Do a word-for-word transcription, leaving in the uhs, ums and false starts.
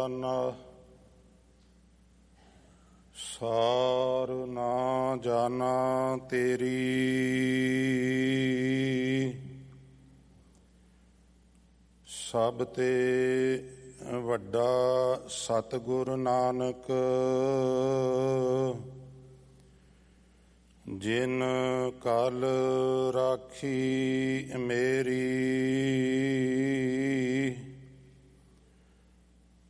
ਜਾਣਾ, ਸਾਰ ਨਾ ਜਾਣਾ ਤੇਰੀ। ਸਭ ਤੇ ਵੱਡਾ ਸਤਿਗੁਰ ਨਾਨਕ, ਜਿਨ ਕਲ ਰਾਖੀ ਮੇਰੀ।